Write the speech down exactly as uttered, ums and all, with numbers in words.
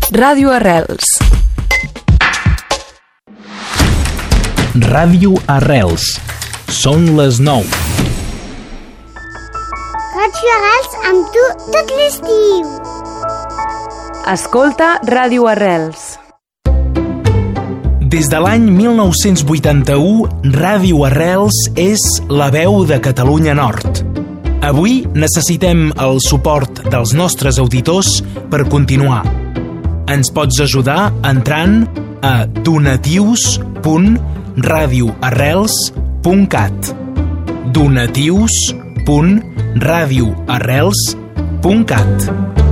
Ràdio Arrels. Ràdio Arrels. Són les nou. Ràdio Arrels amb tu tot l'estiu. Escolta Ràdio Arrels. Des de l'any mil nou-cents vuitanta-u, Ràdio Arrels és la veu de Catalunya Nord. Avui necessitem el suport dels nostres auditors per continuar. Ens pots ajudar entrant a donatius punt radioarrels punt cat. donatius punt radioarrels punt cat.